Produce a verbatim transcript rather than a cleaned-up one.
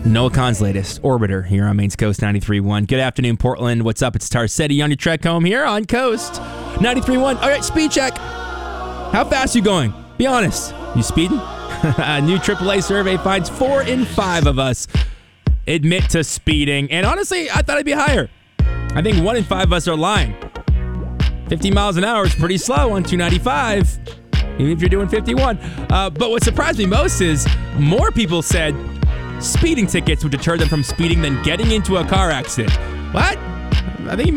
Noah Khan's latest, Orbiter, here on Maine's Coast ninety-three point one. Good afternoon, Portland. What's up? It's Tarcetti on your trek home here on Coast ninety-three point one. All right, speed check. How fast are you going? Be honest. You speeding? A new triple A survey finds four in five of us admit to speeding. And honestly, I thought it'd be higher. I think one in five of us are lying. fifty miles an hour is pretty slow on two ninety-five, even if you're doing fifty-one. Uh, but what surprised me most is more people said speeding tickets would deter them from speeding than getting into a car accident. What? I think you